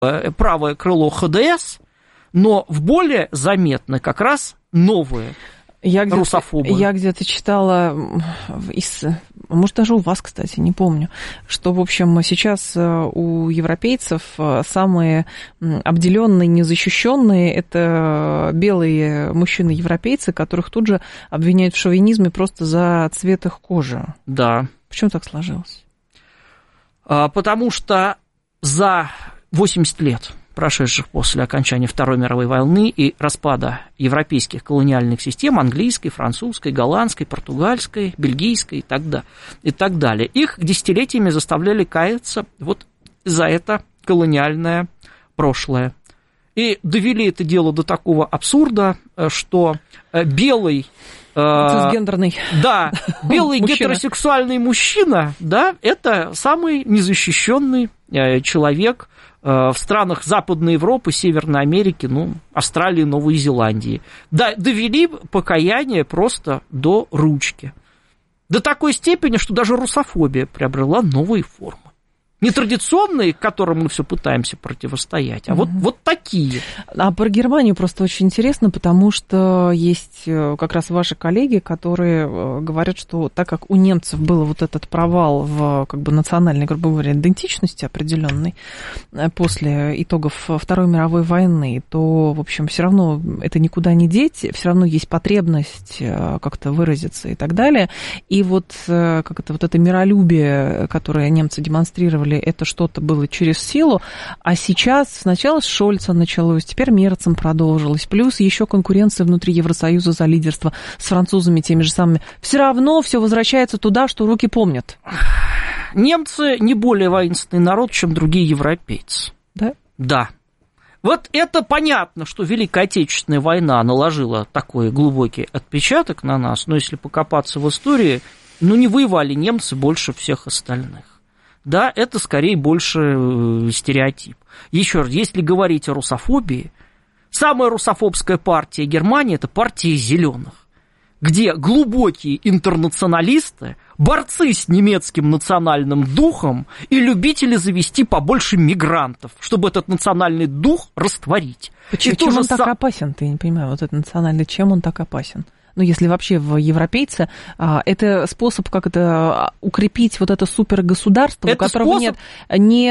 правое крыло ХДС, но в более заметны как раз новые русофобы. Я где-то читала, может, даже у вас, кстати, не помню, что, в общем, сейчас у европейцев самые обделенные, незащищенные — это белые мужчины-европейцы, которых тут же обвиняют в шовинизме просто за цвет их кожи. Да. Почему так сложилось? Потому что за 80 лет, прошедших после окончания Второй мировой войны и распада европейских колониальных систем, английской, французской, голландской, португальской, бельгийской и так далее, их десятилетиями заставляли каяться вот за это колониальное прошлое. И довели это дело до такого абсурда, что белый... Цисгендерный. Да, белый гетеросексуальный мужчина, да, это самый незащищенный человек в странах Западной Европы, Северной Америки, Австралии, Новой Зеландии. Да, довели покаяние просто до ручки. До такой степени, что даже русофобия приобрела новые формы. Не традиционные, к которым мы все пытаемся противостоять, а вот такие. А про Германию просто очень интересно, потому что есть как раз ваши коллеги, которые говорят, что так как у немцев был вот этот провал в национальной, грубо говоря, идентичности определенной после итогов Второй мировой войны, то, в общем, все равно это никуда не деть, все равно есть потребность как-то выразиться и так далее. И вот это миролюбие, которое немцы демонстрировали, это что-то было через силу, а сейчас сначала с Шольца началось, теперь Мерцем продолжилось, плюс еще конкуренция внутри Евросоюза за лидерство с французами теми же самыми. Все равно все возвращается туда, что руки помнят. Немцы не более воинственный народ, чем другие европейцы. Да? Да. Вот это понятно, что Великая Отечественная война наложила такой глубокий отпечаток на нас, но если покопаться в истории, не воевали немцы больше всех остальных. Да, это скорее больше стереотип. Еще раз, если говорить о русофобии, самая русофобская партия Германии – это партия зеленых, где глубокие интернационалисты, борцы с немецким национальным духом и любители завести побольше мигрантов, чтобы этот национальный дух растворить. Чем он так опасен? Ты не понимаю, вот этот национальный, чем он так опасен? Если вообще в европейце, это способ укрепить вот это супергосударство, у которого нет ни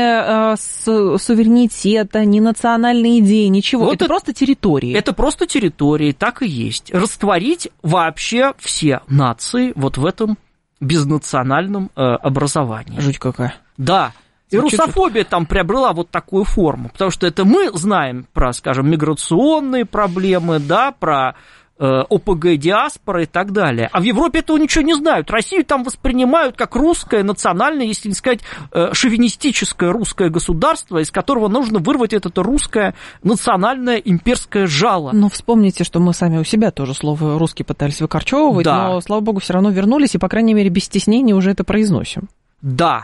суверенитета, ни национальной идеи, ничего. Вот это просто территории. Это просто территории, так и есть. Растворить вообще все нации вот в этом безнациональном образовании. Жуть какая. Да. И русофобия там приобрела вот такую форму, потому что это мы знаем про, скажем, миграционные проблемы, да, про ОПГ, диаспора и так далее. А в Европе этого ничего не знают. Россию там воспринимают как русское, национальное, если не сказать, шовинистическое русское государство, из которого нужно вырвать это русское национальное имперское жало. Но вспомните, что мы сами у себя тоже слово «русский» пытались выкорчевывать, да. Но, слава богу, все равно вернулись и, по крайней мере, без стеснения уже это произносим. Да.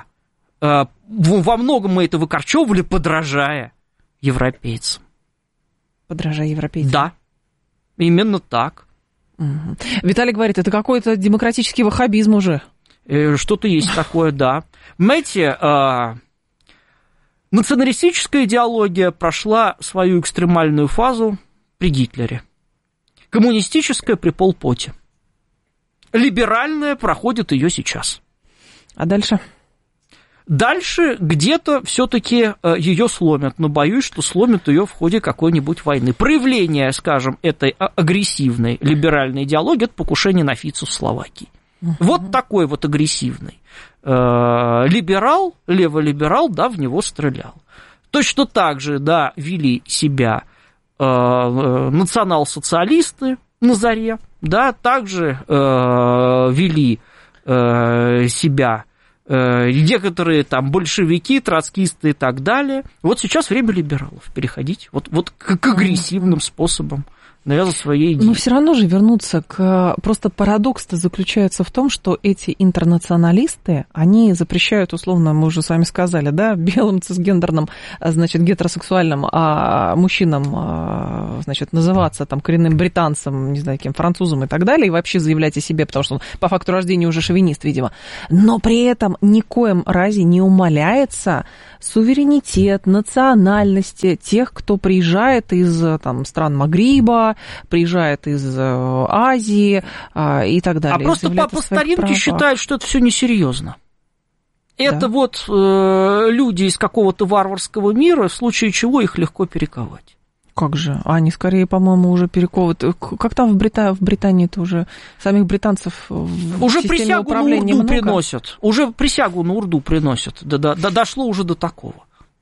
Во многом мы это выкорчевывали, подражая европейцам. Подражая европейцам? Да. Именно так. Угу. Виталий говорит, это какой-то демократический ваххабизм уже. Что-то есть такое, да. Понимаете, националистическая идеология прошла свою экстремальную фазу при Гитлере. Коммунистическая при Пол Поте. Либеральная проходит ее сейчас. А дальше? Дальше где-то все-таки ее сломят, но боюсь, что сломят ее в ходе какой-нибудь войны. Проявление, скажем, этой агрессивной либеральной идеологии – это покушение на Фицу в Словакии. Вот такой вот агрессивный либерал, леволиберал, да, в него стрелял. Точно так же, да, вели себя национал-социалисты на заре, да, также вели себя некоторые там большевики, троцкисты и так далее. Вот сейчас время либералов переходить вот к агрессивным способам навязывать свои идеи. Но все равно же вернуться к... Просто парадокс-то заключается в том, что эти интернационалисты, они запрещают, условно, мы уже с вами сказали, да, белым цисгендерным, значит, гетеросексуальным мужчинам, значит, называться там коренным британцем, не знаю, кем, французом и так далее, и вообще заявлять о себе, потому что он по факту рождения уже шовинист, видимо. Но при этом никоим разе не умаляется суверенитет, национальности тех, кто приезжает из там, стран Магриба, приезжает из Азии и так далее. А просто по старинке считают, что это все несерьезно. Это да. вот люди из какого-то варварского мира, в случае чего их легко перековать. Как же? Они скорее, по-моему, уже перековывают. Как там в Британии-то уже самих британцев уже присягу на Урду много приносят. Уже присягу на Урду приносят. Дошло уже до такого.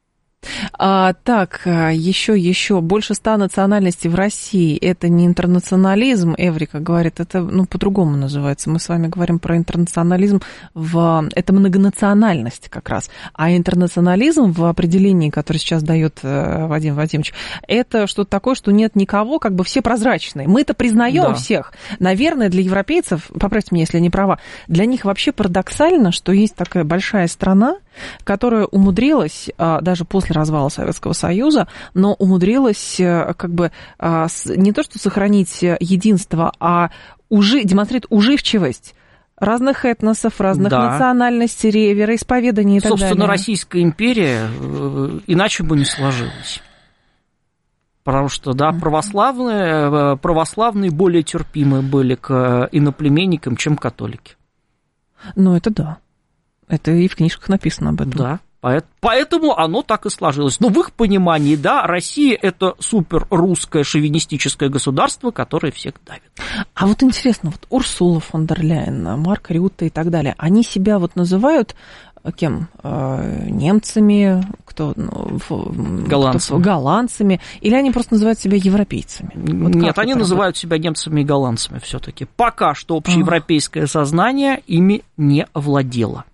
Так, еще больше 100 национальностей в России. Это не интернационализм, Эврика говорит, это по-другому называется. Мы с вами говорим про интернационализм, это многонациональность как раз. А интернационализм в определении, которое сейчас дает Вадим Вадимович, это что-то такое, что нет никого, как бы все прозрачные. Мы это признаем всех. Наверное, для европейцев, поправьте меня, если я не права, для них вообще парадоксально, что есть такая большая страна, которая умудрилась, даже после развала Советского Союза, но умудрилась как бы не то что сохранить единство, а демонстрирует уживчивость разных этносов, разных национальностей, вероисповеданий и так далее. Собственно, Российская империя иначе бы не сложилась. Потому что, православные более терпимы были к иноплеменникам, чем католики. Ну, это да. Это и в книжках написано об этом. Да, поэтому оно так и сложилось. Но в их понимании, да, Россия – это суперрусское шовинистическое государство, которое всех давит. А вот интересно, вот Урсула фон дер Ляйен, Марк Рютте и так далее, они себя вот называют кем? Немцами, голландцами, или они просто называют себя европейцами? Вот нет, они называют себя немцами и голландцами все-таки. Пока что общеевропейское сознание ими не овладело.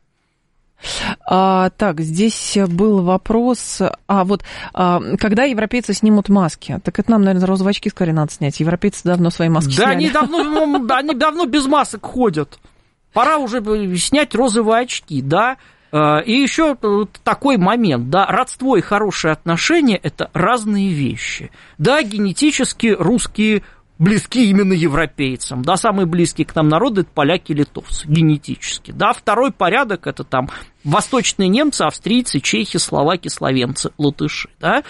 Так, здесь был вопрос, когда европейцы снимут маски? Так это нам, наверное, розовые очки скорее надо снять. Европейцы давно свои маски сняли. Они давно без масок ходят. Пора уже снять розовые очки, да. И еще такой момент, да, родство и хорошие отношения – это разные вещи. Да, генетически русские близки именно европейцам, да, самые близкие к нам народы – это поляки и литовцы, генетически, да, второй порядок – это там восточные немцы, австрийцы, чехи, словаки, словенцы, латыши, да,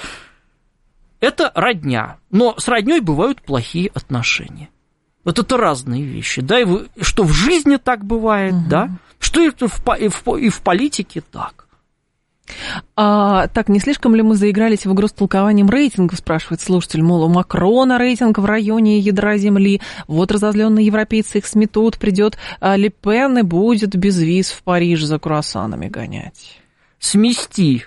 это родня, но с роднёй бывают плохие отношения, вот это разные вещи, да, и что в жизни так бывает, да, что и в политике так. Так, не слишком ли мы заигрались в игру с толкованием рейтингов, спрашивает слушатель, мол, у Макрона рейтинг в районе ядра земли, вот разозленные европейцы их сметут, придет Ле Пен и будет без виз в Париж за круассанами гонять. Смести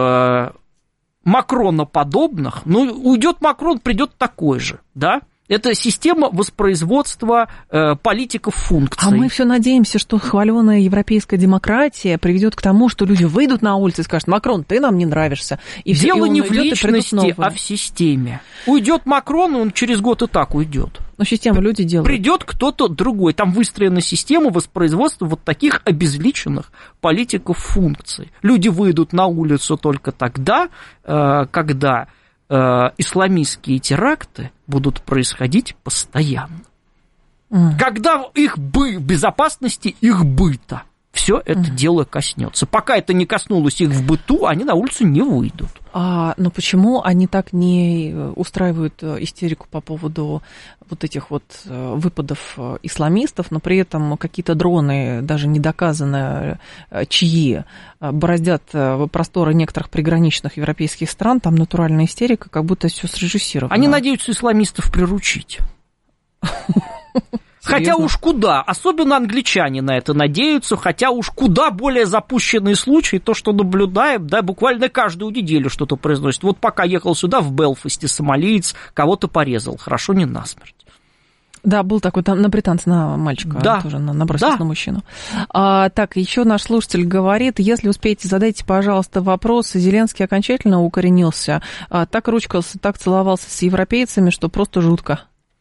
Макрона подобных, уйдет Макрон, придет такой же, да? Это система воспроизводства политиков функций. А мы все надеемся, что хваленая европейская демократия приведет к тому, что люди выйдут на улицу и скажут: Макрон, ты нам не нравишься. И дело не в личности, а в системе. Уйдет Макрон, он через год и так уйдет. Но систему люди делают. Придет кто-то другой. Там выстроена система воспроизводства вот таких обезличенных политиков функций. Люди выйдут на улицу только тогда, когда исламистские теракты будут происходить постоянно. Когда их безопасности их быта все это дело коснется. Пока это не коснулось их в быту, они на улицу не выйдут. Но почему они так не устраивают истерику по поводу вот этих вот выпадов исламистов, но при этом какие-то дроны, даже не доказано чьи, бороздят просторы некоторых приграничных европейских стран, там натуральная истерика, как будто все срежиссировано. Они надеются исламистов приручить. Хотя уж куда, особенно англичане на это надеются, хотя уж куда более запущенные случаи, то, что наблюдаем, да, буквально каждую неделю что-то произносит. Вот пока ехал сюда, в Белфасте, сомалиец кого-то порезал, хорошо, не насмерть. Да, был такой, там на британца, на мальчика, да, тоже набросился на мужчину. Так, еще наш слушатель говорит, если успеете, задайте, пожалуйста, вопрос. Зеленский окончательно укоренился, так ручкался, так целовался с европейцами, что просто жутко.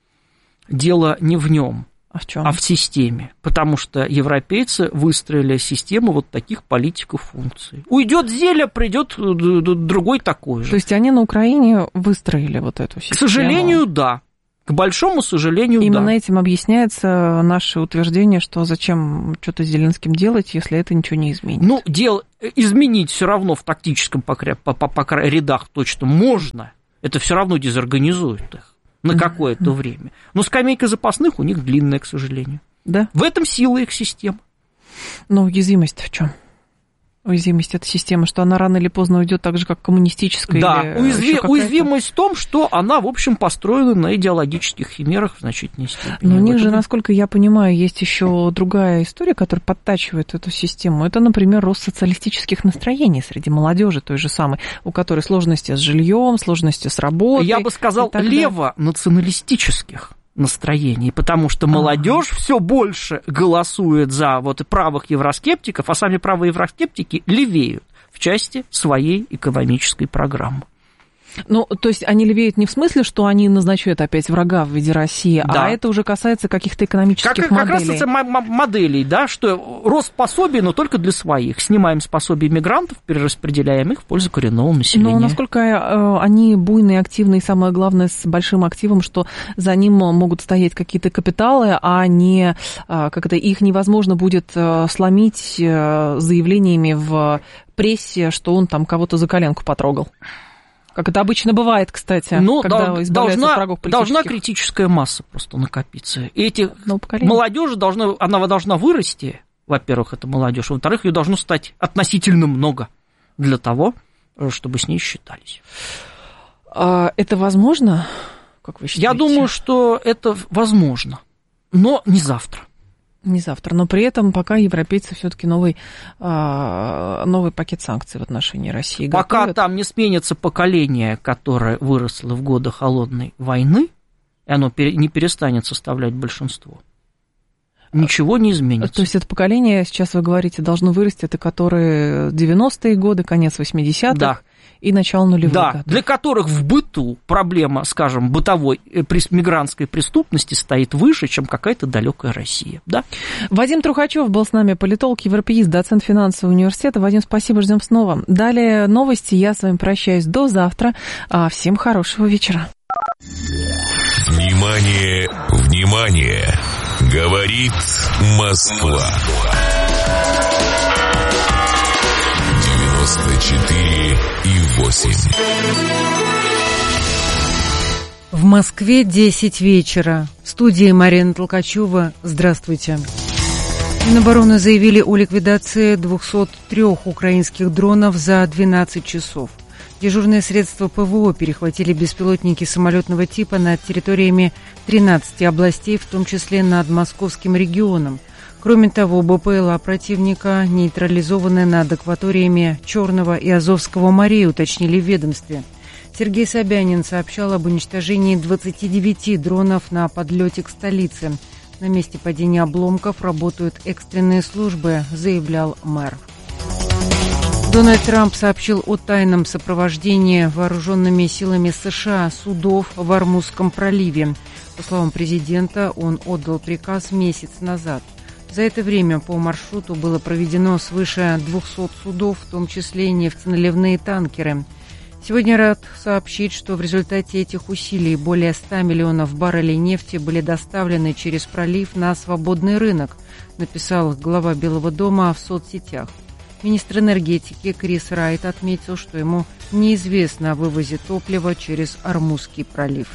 Дело не в нем, а в чем? А в системе. Потому что европейцы выстроили систему вот таких политиков функций. Уйдет зелье, придет другой такой же. То есть они на Украине выстроили вот эту систему? К сожалению, да. К большому сожалению, Именно да. этим объясяется наше утверждение, что зачем что-то с Зеленским делать, если это ничего не изменит. Ну, изменить все равно в тактическом по рядах точно можно. Это все равно дезорганизует их на какое-то время. Но скамейка запасных у них длинная, к сожалению. Да? В этом сила их системы. Но уязвимость в чем? Уязвимость этой системы, что она рано или поздно уйдет так же, как коммунистическая? Да, или уязвимость в том, что она, в общем, построена на идеологических химерах в значительной степени. Но у них же, насколько я понимаю, есть еще другая история, которая подтачивает эту систему. Это, например, рост социалистических настроений среди молодежи той же самой, у которой сложности с жильем, сложности с работой. Я бы сказал, лево-националистических настроений, потому что молодежь все больше голосует за вот правых евроскептиков, а сами правые евроскептики левеют в части своей экономической программы. Ну, то есть они левеют не в смысле, что они назначают опять врага в виде России, да. А это уже касается каких-то экономических моделей. Как раз это моделей, да, что рост пособий, но только для своих. Снимаем с пособий мигрантов, перераспределяем их в пользу коренного населения. Но насколько они буйные, активные, и самое главное, с большим активом, что за ним могут стоять какие-то капиталы, а не, их невозможно будет сломить заявлениями в прессе, что он там кого-то за коленку потрогал. Как это обычно бывает, кстати, когда избавляются от врагов политических. Должна критическая масса просто накопиться. Молодежь должна вырасти, во-первых, это молодежь, во-вторых, ее должно стать относительно много для того, чтобы с ней считались. Это возможно, как вы считаете? Я думаю, что это возможно, но не завтра. Не завтра, но при этом пока европейцы все-таки новый пакет санкций в отношении России готовят. Пока там не сменится поколение, которое выросло в годы холодной войны, и оно не перестанет составлять большинство, ничего не изменится. То есть это поколение, сейчас вы говорите, должно вырасти, это которые 90-е годы, конец 80-х, да, и начало нулевых годов. Для которых в быту проблема, скажем, бытовой мигрантской преступности стоит выше, чем какая-то далекая Россия. Да? Вадим Трухачев был с нами, политолог, европеист, доцент финансового университета. Вадим, спасибо, ждем снова. Далее новости, я с вами прощаюсь до завтра. Всем хорошего вечера. Внимание, внимание! Говорит Москва. 94,8. В Москве 10 вечера. В студии Марина Толкачева. Здравствуйте. Минобороны заявили о ликвидации 203 украинских дронов за 12 часов. Дежурные средства ПВО перехватили беспилотники самолетного типа над территориями 13 областей, в том числе над Московским регионом. Кроме того, БПЛА противника нейтрализованы над акваториями Черного и Азовского морей, уточнили в ведомстве. Сергей Собянин сообщал об уничтожении 29 дронов на подлете к столице. На месте падения обломков работают экстренные службы, заявлял мэр. Дональд Трамп сообщил о тайном сопровождении вооруженными силами США судов в Ормузском проливе. По словам президента, он отдал приказ месяц назад. За это время по маршруту было проведено свыше 200 судов, в том числе нефтеналивные танкеры. Сегодня рад сообщить, что в результате этих усилий более 100 миллионов баррелей нефти были доставлены через пролив на свободный рынок, написал глава Белого дома в соцсетях. Министр энергетики Крис Райт отметил, что ему неизвестно о вывозе топлива через Ормузский пролив.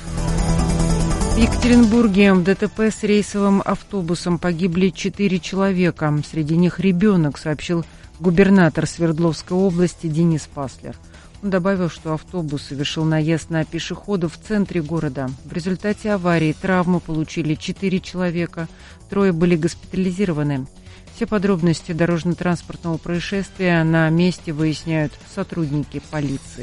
В Екатеринбурге в ДТП с рейсовым автобусом погибли 4 человека. Среди них ребенок, сообщил губернатор Свердловской области Денис Паслер. Он добавил, что автобус совершил наезд на пешеходов в центре города. В результате аварии травмы получили 4 человека, 3 были госпитализированы. Все подробности дорожно-транспортного происшествия на месте выясняют сотрудники полиции.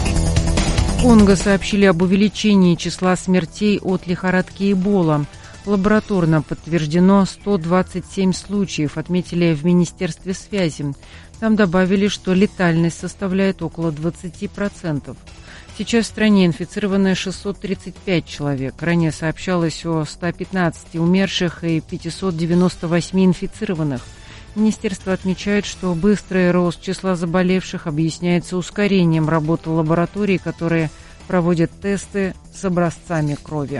В Конго сообщили об увеличении числа смертей от лихорадки Эбола. Лабораторно подтверждено 127 случаев, отметили в Министерстве связи. Там добавили, что летальность составляет около 20%. Сейчас в стране инфицированы 635 человек. Ранее сообщалось о 115 умерших и 598 инфицированных. Министерство отмечает, что быстрый рост числа заболевших объясняется ускорением работы лабораторий, которые проводят тесты с образцами крови.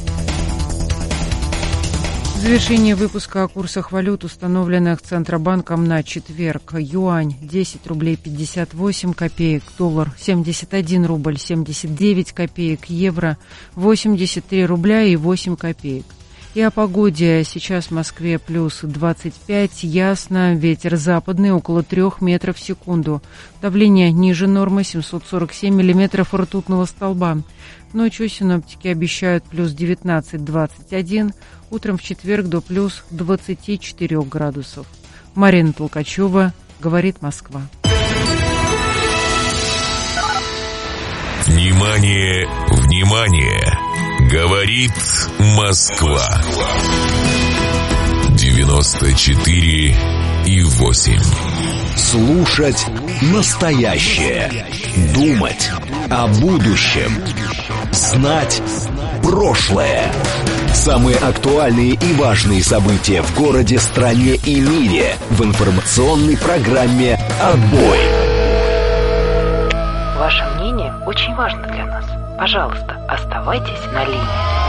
Завершение выпуска о курсах валют, установленных Центробанком на четверг. Юань 10 рублей 58 копеек, доллар 71 рубль 79 копеек, евро 83 рубля и 8 копеек. И о погоде. Сейчас в Москве плюс 25, ясно, ветер западный около 3 метров в секунду. Давление ниже нормы 747 миллиметров ртутного столба. Ночью синоптики обещают плюс 19-21, утром в четверг до плюс 24 градусов. Марина Толкачева, говорит Москва. Внимание, внимание! Говорит Москва. 94,8. Слушать настоящее. Думать о будущем. Знать прошлое. Самые актуальные и важные события в городе, стране и мире в информационной программе «Отбой». Ваше мнение очень важно для нас. Пожалуйста, оставайтесь на линии.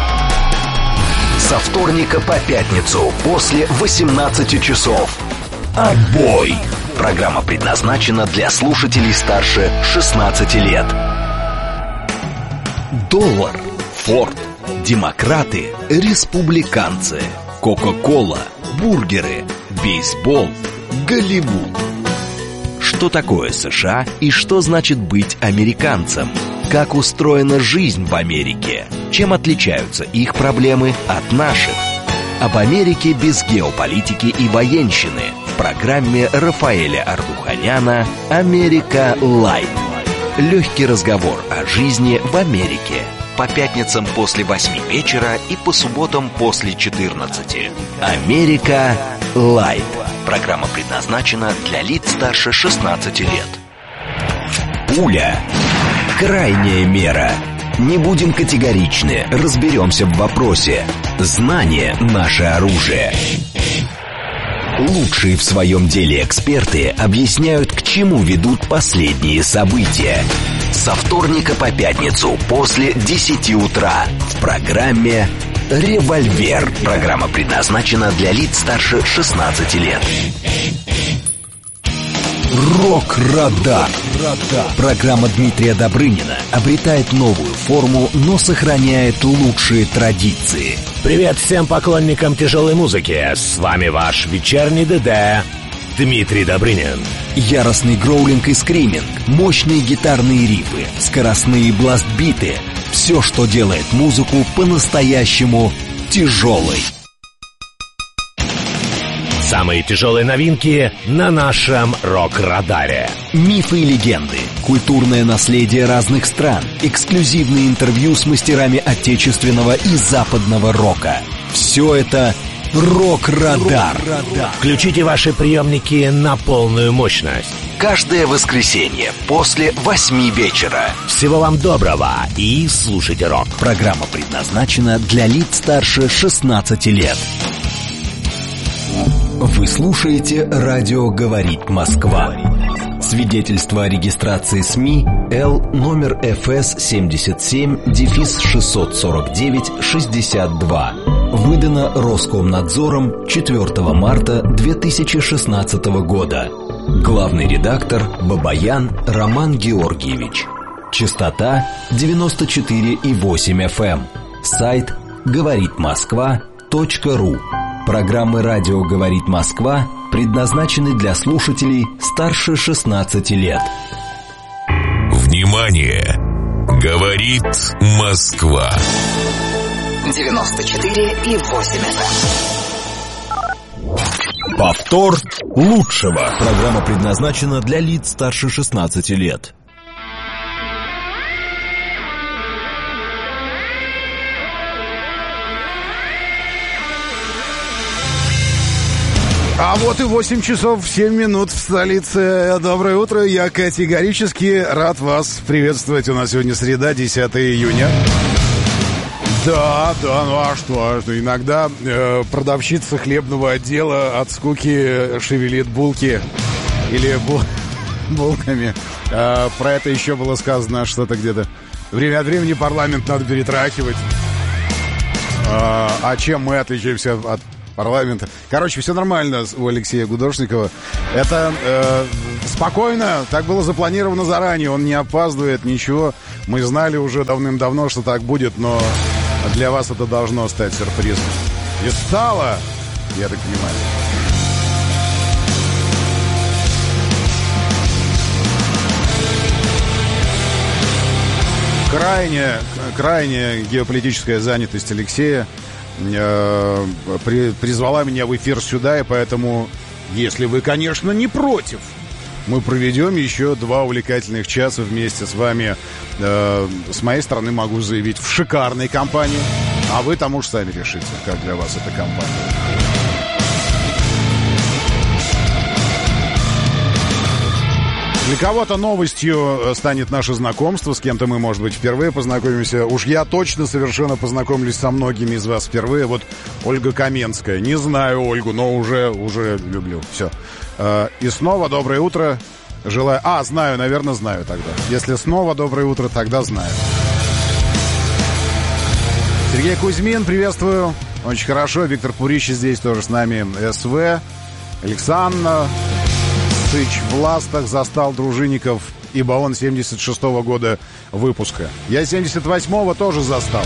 Со вторника по пятницу после 18 часов. «Отбой». Программа предназначена для слушателей старше 16 лет. Доллар, Форд, демократы, республиканцы, Кока-кола, бургеры, бейсбол, Голливуд. Что такое США и что значит быть американцем? Как устроена жизнь в Америке? Чем отличаются их проблемы от наших? Об Америке без геополитики и военщины в программе Рафаэля Ардуханяна «Америка Лайв». Легкий разговор о жизни в Америке. По пятницам после 8 вечера и по субботам после 14. «Америка Лайв». Программа предназначена для лиц старше 16 лет. Пуля. Крайняя мера. Не будем категоричны, разберемся в вопросе. Знание – наше оружие. Лучшие в своем деле эксперты объясняют, к чему ведут последние события. Со вторника по пятницу после 10 утра в программе «Револьвер». Программа предназначена для лиц старше 16 лет. Рок-радар. Программа Дмитрия Добрынина обретает новую форму, но сохраняет лучшие традиции. Привет всем поклонникам тяжелой музыки. С вами ваш вечерний ДД Дмитрий Добрынин. Яростный гроулинг и скриминг, мощные гитарные рифы, скоростные бласт-биты. Все, что делает музыку по-настоящему тяжелой. Самые тяжелые новинки на нашем рок-радаре. Мифы и легенды, культурное наследие разных стран, эксклюзивные интервью с мастерами отечественного и западного рока. Все это «Рок-радар». Включите ваши приемники на полную мощность. Каждое воскресенье после 8 вечера. Всего вам доброго и слушайте рок. Программа предназначена для лиц старше 16 лет. Вы слушаете «Радио говорит Москва». Свидетельство о регистрации СМИ Л номер ФС 77-649-62. Выдано Роскомнадзором 4 марта 2016 года. Главный редактор Бабаян Роман Георгиевич. Частота 94,8 FM. Сайт говоритмосква.ру. Программы «Радио говорит Москва» предназначены для слушателей старше 16 лет. Внимание! Говорит Москва. 94,8 FM. Повтор лучшего. Программа предназначена для лиц старше 16 лет. А вот и 8 часов 7 минут в столице. Доброе утро, я категорически рад вас приветствовать. У нас сегодня среда, 10 июня. Да, ну а что? Иногда продавщица хлебного отдела от скуки шевелит булки или булками. Про это еще было сказано что-то где-то. Время от времени парламент надо перетрахивать. А чем мы отличаемся от парламента? Короче, все нормально у Алексея Гудошникова. Это спокойно, так было запланировано заранее. Он не опаздывает, ничего. Мы знали уже давным-давно, что так будет, но для вас это должно стать сюрпризом. И стало, я так понимаю. Крайняя геополитическая занятость Алексея призвала меня в эфир сюда, и поэтому, если вы, конечно, не против, мы проведем еще 2 увлекательных часа вместе с вами. С моей стороны могу заявить, в шикарной компании, а вы там уж сами решите, как для вас эта компания. Для кого-то новостью станет наше знакомство, с кем-то мы, может быть, впервые познакомимся. Уж я точно совершенно познакомлюсь со многими из вас впервые. Вот Ольга Каменская. Не знаю Ольгу, но уже люблю. Все. И снова доброе утро. Желаю... знаю, наверное, знаю тогда. Если снова доброе утро, тогда знаю. Сергей Кузьмин, приветствую. Очень хорошо. Виктор Пурищи здесь тоже с нами. СВ. Александр Сыч в ластах застал дружинников, ибо он 76-го года выпуска. Я 78-го тоже застал.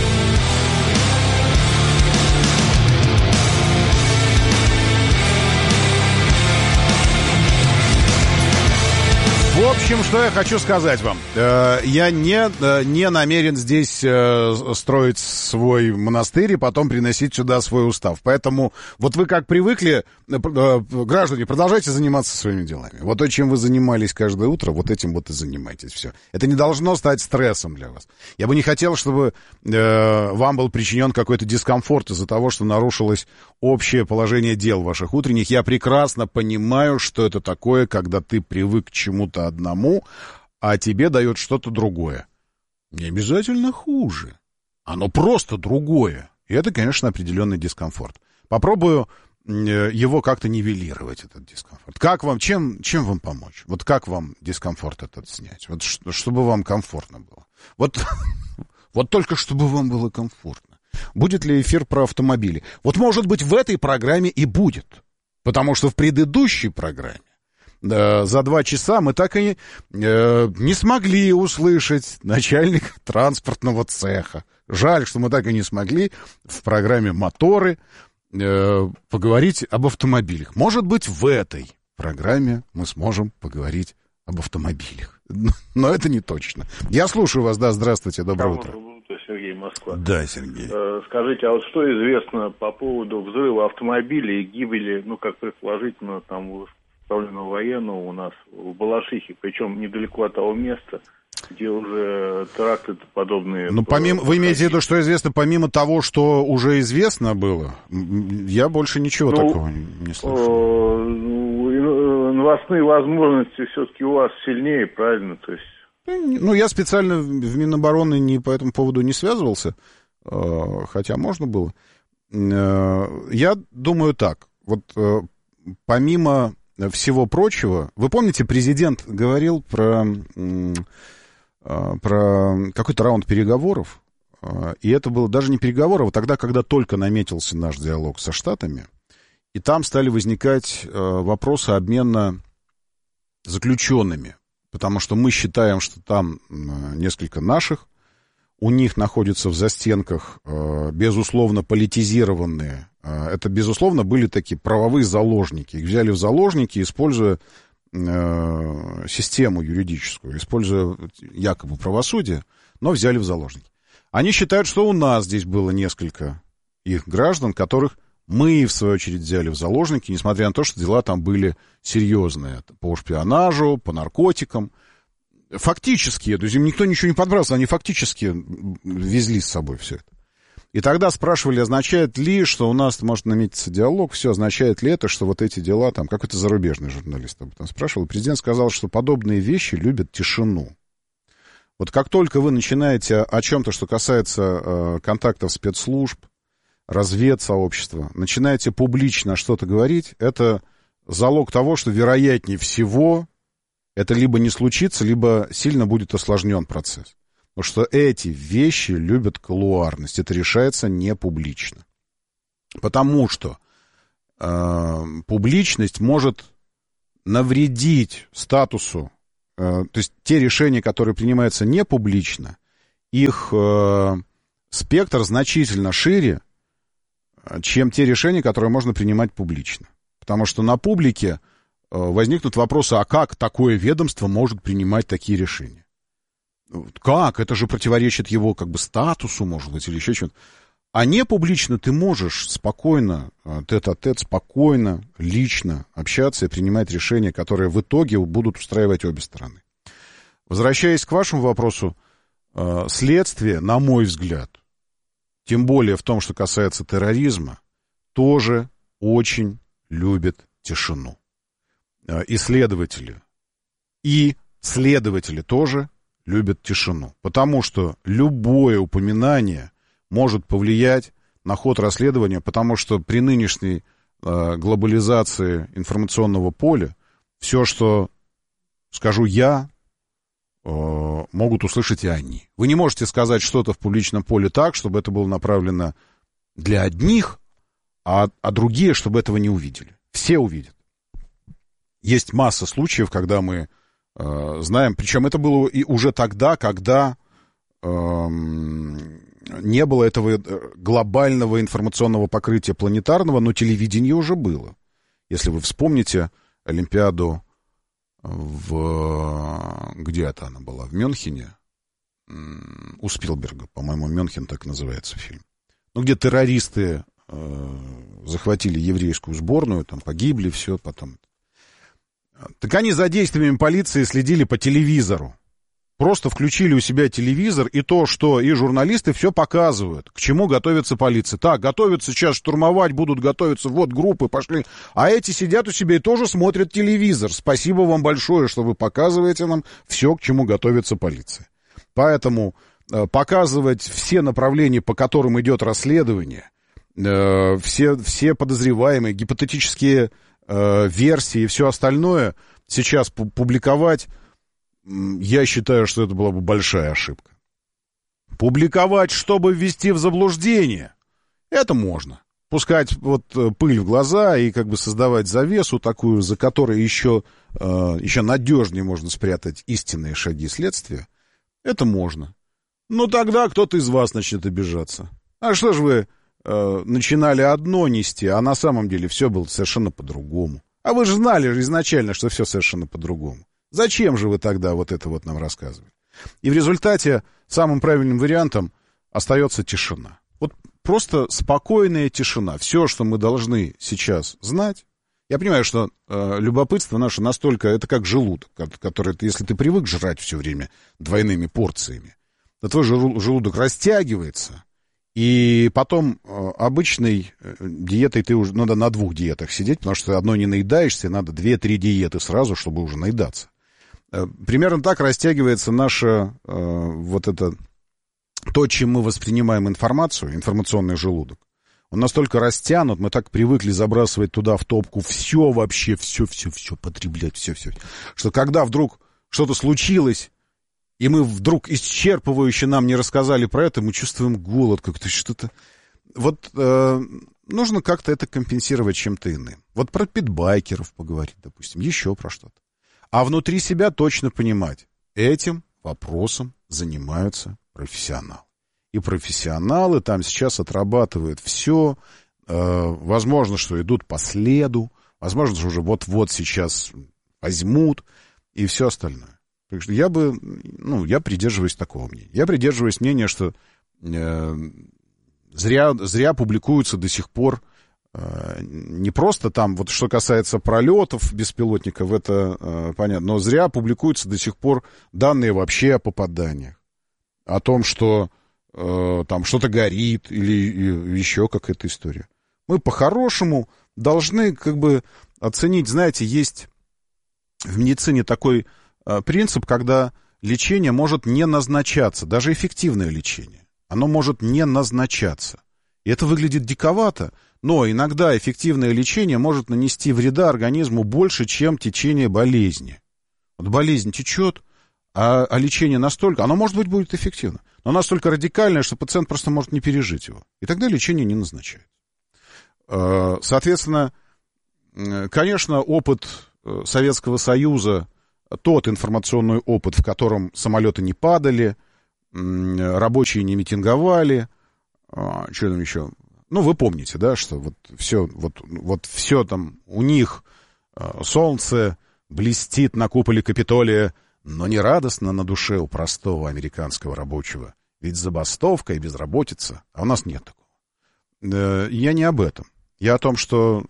В общем, что я хочу сказать вам. Я не намерен здесь строить свой монастырь и потом приносить сюда свой устав. Поэтому вот вы как привыкли, граждане, продолжайте заниматься своими делами. Вот то, чем вы занимались каждое утро, вот этим вот и занимайтесь. Все. Это не должно стать стрессом для вас. Я бы не хотел, чтобы вам был причинен какой-то дискомфорт из-за того, что нарушилось общее положение дел ваших утренних. Я прекрасно понимаю, что это такое, когда ты привык к чему-то одному, а тебе дает что-то другое. Не обязательно хуже. Оно просто другое. И это, конечно, определенный дискомфорт. Попробую его как-то нивелировать, этот дискомфорт. Как вам, чем вам помочь? Вот как вам дискомфорт этот снять? Вот чтобы вам комфортно было. Вот только чтобы вам было комфортно. Будет ли эфир про автомобили? Вот, может быть, в этой программе и будет. Потому что в предыдущей программе за 2 часа мы так и не смогли услышать начальника транспортного цеха. Жаль, что мы так и не смогли в программе «Моторы» поговорить об автомобилях. Может быть, в этой программе мы сможем поговорить об автомобилях. Но это не точно. Я слушаю вас. Да, здравствуйте, доброе утро. Сергей, Москва. Да, Сергей. Скажите, а вот что известно по поводу взрыва автомобиля и гибели, как предположительно, там установленного военного у нас в Балашихе, причем недалеко от того места, где уже теракты подобные... Вы имеете в виду, что известно помимо того, что уже известно было? Я больше ничего такого не слышал. Новостные возможности все-таки у вас сильнее, правильно? То есть... я специально в Минобороны по этому поводу не связывался, хотя можно было. Я думаю так, вот помимо всего прочего, вы помните, президент говорил про какой-то раунд переговоров, и это было даже не переговоры, а тогда, когда только наметился наш диалог со Штатами, и там стали возникать вопросы обмена заключенными, потому что мы считаем, что там несколько наших, у них находятся в застенках, безусловно, политизированные. Это, безусловно, были такие правовые заложники. Их взяли в заложники, используя систему юридическую, используя якобы правосудие, но взяли в заложники. Они считают, что у нас здесь было несколько их граждан, которых мы, в свою очередь, взяли в заложники, несмотря на то, что дела там были серьезные. По шпионажу, по наркотикам. Фактически, то есть им никто ничего не подбрасывал, они фактически везли с собой все это. И тогда спрашивали, означает ли, что у нас может наметиться диалог, все, означает ли это, что вот эти дела, там, какой-то зарубежный журналист об этом спрашивал, президент сказал, что подобные вещи любят тишину. Вот как только вы начинаете о чем-то, что касается контактов спецслужб, разведсообщества, начинаете публично что-то говорить, это залог того, что вероятнее всего это либо не случится, либо сильно будет осложнен процесс. Потому что эти вещи любят кулуарность. Это решается не публично. Потому что публичность может навредить статусу. То есть те решения, которые принимаются не публично, их спектр значительно шире, чем те решения, которые можно принимать публично. Потому что на публике возникнут вопросы, а как такое ведомство может принимать такие решения? Как? Это же противоречит его как бы статусу, может быть, или еще чему-то. А не публично ты можешь спокойно, тет-а-тет, спокойно, лично общаться и принимать решения, которые в итоге будут устраивать обе стороны. Возвращаясь к вашему вопросу, следствие, на мой взгляд, тем более в том, что касается терроризма, тоже очень любит тишину. И следователи тоже любят тишину. Потому что любое упоминание может повлиять на ход расследования, потому что при нынешней глобализации информационного поля все, что скажу я, могут услышать и они. Вы не можете сказать что-то в публичном поле так, чтобы это было направлено для одних, а другие, чтобы этого не увидели. Все увидят. Есть масса случаев, когда мы знаем, причем это было и уже тогда, когда не было этого глобального информационного покрытия планетарного, но телевидение уже было. Если вы вспомните Олимпиаду где это она была? В Мюнхене? У Спилберга, по-моему, «Мюнхен» так называется фильм. Ну, где террористы захватили еврейскую сборную, там погибли, все, потом... Так они за действиями полиции следили по телевизору. Просто включили у себя телевизор, и то, что и журналисты все показывают, к чему готовится полиция. Так, готовятся сейчас штурмовать, будут готовиться, вот группы пошли. А эти сидят у себя и тоже смотрят телевизор. Спасибо вам большое, что вы показываете нам все, к чему готовится полиция. Поэтому показывать все направления, по которым идет расследование, все подозреваемые, гипотетические версии и все остальное сейчас публиковать, я считаю, что это была бы большая ошибка. Публиковать, чтобы ввести в заблуждение, это можно. Пускать вот пыль в глаза и как бы создавать завесу такую, за которой еще надежнее можно спрятать истинные шаги следствия, это можно. Но тогда кто-то из вас начнет обижаться. А что же вы начинали одно нести, а на самом деле все было совершенно по-другому. А вы же знали же изначально, что все совершенно по-другому. Зачем же вы тогда вот это вот нам рассказывали? И в результате самым правильным вариантом остается тишина. Вот просто спокойная тишина. Все, что мы должны сейчас знать. Я понимаю, что любопытство наше настолько, это как желудок, который, если ты привык жрать все время двойными порциями, то твой желудок растягивается, и потом обычной диетой ты уже, надо на 2 диетах сидеть, потому что одной не наедаешься, надо 2-3 диеты сразу, чтобы уже наедаться. Примерно так растягивается наше вот это, то, чем мы воспринимаем информацию, информационный желудок. Он настолько растянут, мы так привыкли забрасывать туда в топку все вообще, все потреблять, все, что когда вдруг что-то случилось, и мы вдруг исчерпывающе нам не рассказали про это, мы чувствуем голод, как-то что-то. Вот нужно как-то это компенсировать чем-то иным. Вот про питбайкеров поговорить, допустим, еще про что-то. А внутри себя точно понимать, этим вопросом занимаются профессионалы. И профессионалы там сейчас отрабатывают все. Возможно, что идут по следу. Возможно, что уже вот-вот сейчас возьмут. И все остальное. Так что я придерживаюсь такого мнения. Я придерживаюсь мнения, что зря публикуются до сих пор не просто там, вот что касается пролетов беспилотников, это понятно, но зря публикуются до сих пор данные вообще о попаданиях. О том, что там что-то горит или еще какая-то история. Мы по-хорошему должны как бы оценить, знаете, есть в медицине такой принцип, когда лечение может не назначаться, даже эффективное лечение, оно может не назначаться. И это выглядит диковато, но иногда эффективное лечение может нанести вреда организму больше, чем течение болезни. Вот болезнь течет, а лечение настолько, оно, может быть, будет эффективно, но настолько радикальное, что пациент просто может не пережить его. И тогда лечение не назначают. Соответственно, конечно, опыт Советского Союза, тот информационный опыт, в котором самолеты не падали, рабочие не митинговали, что там еще? Ну, вы помните, да, что вот все там у них солнце блестит на куполе Капитолия, но не радостно на душе у простого американского рабочего. Ведь забастовка и безработица, а у нас нет такого. Я не об этом. Я о том, что,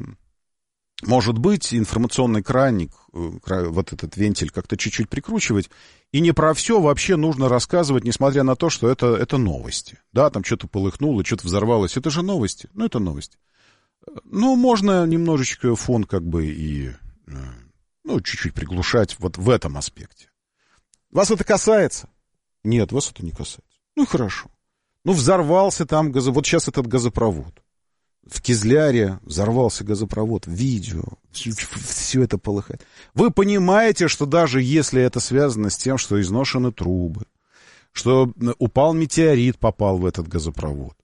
может быть, информационный краник, вот этот вентиль как-то чуть-чуть прикручивать, и не про все вообще нужно рассказывать, несмотря на то, что это новости. Да, там что-то полыхнуло, что-то взорвалось. Это же новости. Ну, это новости. Ну, можно немножечко фон как бы и, ну, чуть-чуть приглушать вот в этом аспекте. Вас это касается? Нет, вас это не касается. Ну, хорошо. Ну, взорвался там вот сейчас этот газопровод. В Кизляре взорвался газопровод, видео, все это полыхает. Вы понимаете, что даже если это связано с тем, что изношены трубы, что упал метеорит, попал в этот газопровод,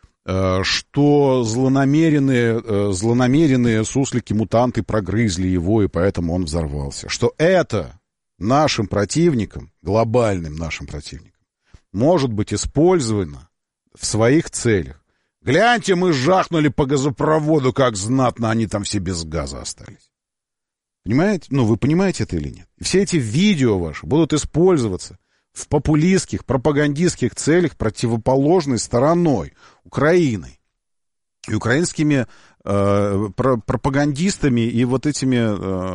что злонамеренные суслики-мутанты прогрызли его, и поэтому он взорвался, что это нашим противникам, глобальным нашим противникам, может быть использовано в своих целях. Гляньте, мы жахнули по газопроводу, как знатно они там все без газа остались. Понимаете? Ну, вы понимаете это или нет? И все эти видео ваши будут использоваться в популистских, пропагандистских целях противоположной стороной, Украиной. И украинскими пропагандистами и вот этими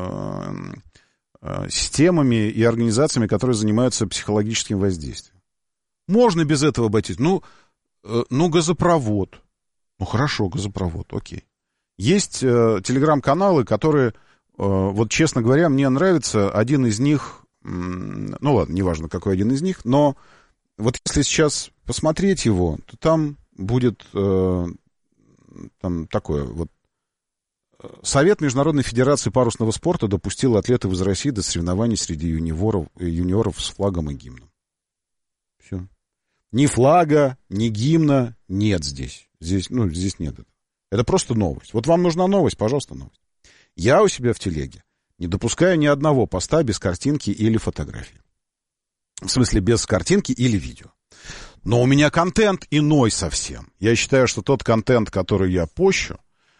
системами и организациями, которые занимаются психологическим воздействием. Можно без этого обойтись. Ну, газопровод. Ну, хорошо, газопровод, окей. Есть телеграм-каналы, которые, вот, честно говоря, мне нравится. Один из них, ну, ладно, неважно, какой один из них, но вот если сейчас посмотреть его, то там будет там такое вот. Совет Международной Федерации парусного спорта допустил атлетов из России до соревнований среди юниоров с флагом и гимном. Все. Ни флага, ни гимна нет здесь. Здесь нет. Это просто новость. Вот вам нужна новость, пожалуйста, новость. Я у себя в телеге не допускаю ни одного поста без картинки или фотографии. В смысле, без картинки или видео. Но у меня контент иной совсем. Я считаю, что тот контент, который я пощу,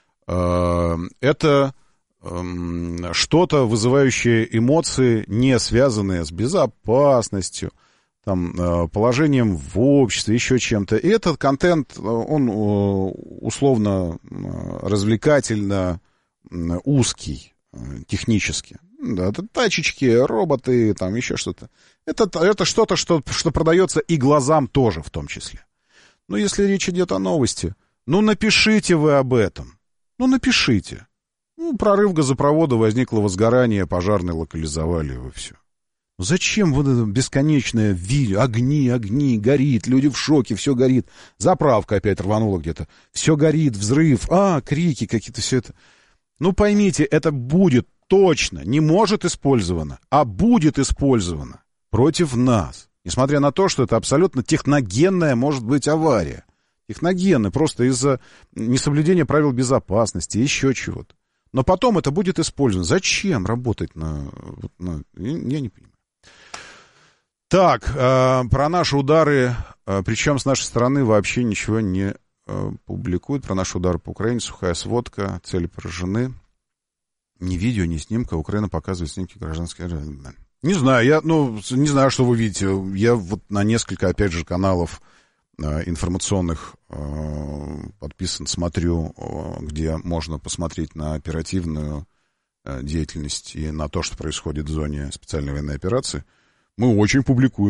это что-то, вызывающее эмоции, не связанные с безопасностью, там, положением в обществе, еще чем-то. И этот контент, он условно развлекательно узкий технически. Да, это тачечки, роботы, там еще что-то. Это что-то, что продается и глазам тоже в том числе. Но если речь идет о новости, ну напишите вы об этом. Ну напишите. Ну, прорыв газопровода, возникло возгорание, пожарные локализовали его, все. Зачем вот это бесконечное видео? Огни, горит, люди в шоке, все горит. Заправка опять рванула где-то. Все горит, взрыв, крики какие-то, все это. Ну поймите, это будет точно, не может использовано, а будет использовано против нас. Несмотря на то, что это абсолютно техногенная может быть авария. Техногенная, просто из-за несоблюдения правил безопасности, еще чего-то. Но потом это будет использовано. Зачем работать на... Я не понимаю. Так, про наши удары, причем с нашей стороны вообще ничего не публикуют. Про наши удары по Украине, сухая сводка, цели поражены. Ни видео, ни снимка. Украина показывает снимки гражданских... Не знаю, не знаю, что вы видите. Я вот на несколько, опять же, каналов информационных подписан, смотрю, где можно посмотреть на оперативную деятельность и на то, что происходит в зоне специальной военной операции. Мы очень публикуем.